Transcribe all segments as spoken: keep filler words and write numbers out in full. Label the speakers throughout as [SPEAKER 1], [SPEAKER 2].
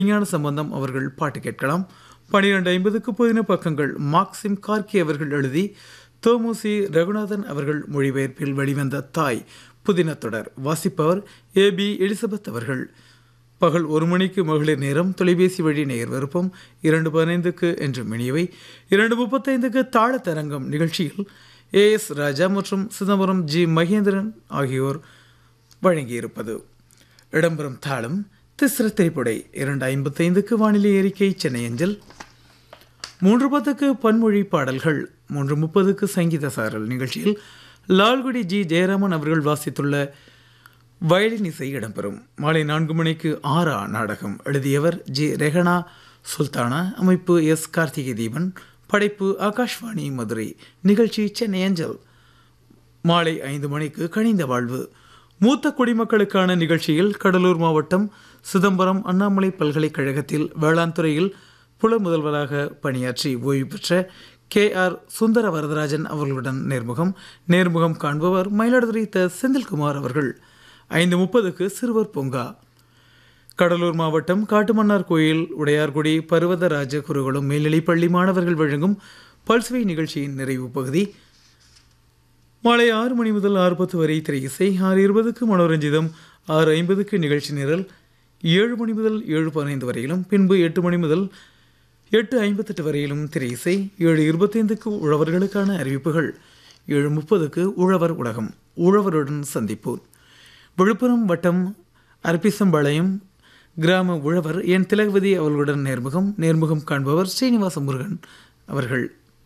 [SPEAKER 1] விஞ்ஞான சம்பந்தம் அவர்கள் பாட்டு கேட்கலாம். பனிரெண்டு ஐம்பதுக்கு புதின பக்கங்கள் மார்க்சிம் கார்கி அவர்கள் எழுதி தோமுசி ரகுநாதன் அவர்கள் மொழிபெயர்ப்பில் வெளிவந்த தாய் புதின தொடர் வாசிப்பவர் ஏ பி எலிசபெத் அவர்கள். பகல் ஒரு மணிக்கு மகளிர் நேரம் தொலைபேசி வழி நேயர் விருப்பம். இரண்டு பதினைந்துக்கு என்று மினியவை. இரண்டு முப்பத்தைந்துக்கு தாளத்தரங்கம் நிகழ்ச்சியில் ஏ எஸ் ராஜா மற்றும் சிதம்பரம் ஜி மகேந்திரன் ஆகியோர் வழங்கியிருப்பது. இடம்பெறும் தாளம் திஸ்ர திரைப்படை. இரண்டு ஐம்பத்தைந்துக்கு வானிலை அறிக்கை சென்னை அஞ்சல். மூன்று பத்துக்கு பன்மொழி பாடல்கள். மூன்று முப்பதுக்கு சங்கீத சாரல் நிகழ்ச்சியில் லால்குடி ஜி ஜெயராமன் அவர்கள் வாசித்துள்ள வயலின் இசை இடம்பெறும். மாலை நான்கு மணிக்கு ஆரா நாடகம். எழுதியவர் ஜி ரெஹனா சுல்தானா. அமைப்பு எஸ் கார்த்திகை தீபன். படைப்பு ஆகாஷ்வாணி மதுரை. நிகழ்ச்சி சென்னை அஞ்சல். மாலை ஐந்து மணிக்கு கனிந்த வாழ்வு மூத்த குடிமக்களுக்கான நிகழ்ச்சியில் கடலூர் மாவட்டம் சிதம்பரம் அண்ணாமலை பல்கலைக்கழகத்தில் வேளாண் துறையில் புல முதல்வராக பணியாற்றி ஓய்வு பெற்ற கே ஆர் சுந்தர வரதராஜன் அவர்களுடன் நேர்முகம். நேர்முகம் காண்பவர் மயிலாடுதுறை த செந்தில்குமார் அவர்கள். ஐந்து முப்பதுக்கு சிறுவர் பூங்கா. கடலூர் மாவட்டம் காட்டுமன்னார் கோயில் உடையார்குடி பர்வதராஜ குருகுலம் மேல்நிலைப்பள்ளி மாணவர்கள் வழங்கும் பல்சுவை நிகழ்ச்சியின் நிறைவு பகுதி. மாலை ஆறு மணி முதல் ஆறு பத்து வரை திரை இசை. ஆறு இருபதுக்கு மனோரஞ்சிதம். ஆறு ஐம்பதுக்கு நிகழ்ச்சி நிரல். ஏழு மணி முதல் ஏழு பதினைந்து வரையிலும் பின்பு எட்டு மணி முதல் எட்டு ஐம்பத்தெட்டு வரையிலும் திரை இசை. ஏழு இருபத்தைந்துக்கு உழவர்களுக்கான அறிவிப்புகள். ஏழு முப்பதுக்கு உழவர் உலகம் உழவருடன் சந்திப்பு. விழுப்புரம் வட்டம் அர்ப்பிசம்பாளையம் கிராம உழவர் என் திலகவதி அவர்களுடன் நேர்முகம். நேர்முகம் காண்பவர் ஸ்ரீனிவாச முருகன் அவர்கள்.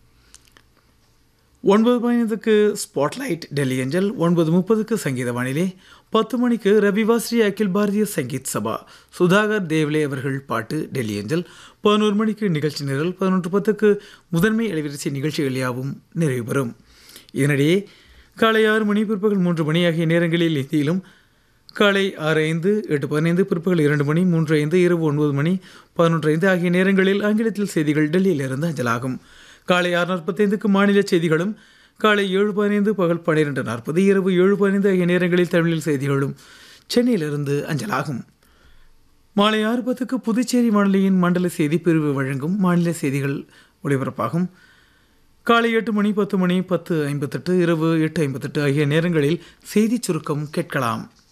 [SPEAKER 1] ஒன்பது பதினைந்துக்கு ஸ்பாட்லைட் டெல்லி அஞ்சல். ஒன்பது முப்பதுக்கு சங்கீத வானிலை. பத்து மணிக்கு ரவிவாஸ்ரீ அகில் பாரதிய சங்கீத் சபா சுதாகர் தேவ்லே அவர்கள் பாட்டு டெல்லி அஞ்சல். பதினோரு மணிக்கு நிகழ்ச்சி நிரல். பதினொன்று பத்துக்கு முதன்மை அலைவரிசை நிகழ்ச்சிகள் யாவும் நிறைவு பெறும். இதனிடையே காலை ஆறு மணி பிற்பகல் மூன்று மணி ஆகிய நேரங்களில் இந்தியிலும், காலை ஆறு ஐந்து எட்டு பதினைந்து பிற்பகல் இரண்டு மணி மூன்று ஐந்து இரவு ஒன்பது மணி பதினொன்று ஐந்து ஆகிய நேரங்களில் ஆங்கிலத்தில் செய்திகள் டெல்லியிலிருந்து அஞ்சலாகும். காலை ஆறு நாற்பத்தைந்துக்கு மாநில செய்திகளும், காலை ஏழு பதினைந்து பகல் பன்னிரெண்டு நாற்பது இரவு ஏழு பதினைந்து ஆகிய நேரங்களில் தமிழில் செய்திகளும் சென்னையிலிருந்து அஞ்சலாகும். மாலை ஆறு பத்துக்கு புதுச்சேரி வானொலியின் மண்டல செய்தி பிரிவு வழங்கும் மாநில செய்திகள் ஒலிபரப்பாகும். காலை எட்டு மணி பத்து மணி பத்து ஐம்பத்தெட்டு இரவு எட்டு ஐம்பத்தெட்டு ஆகிய நேரங்களில் செய்தி சுருக்கம் கேட்கலாம்.